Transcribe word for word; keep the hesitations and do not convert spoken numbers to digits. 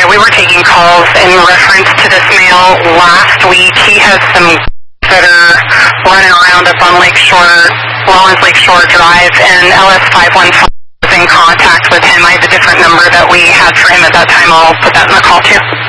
we were taking calls in reference to this male last week. He has some that are running around up on Lakeshore, Rollins Lakeshore Drive, and L S five one five is in contact with him. I have a different number that we had for him at that time. I'll put that in the call too.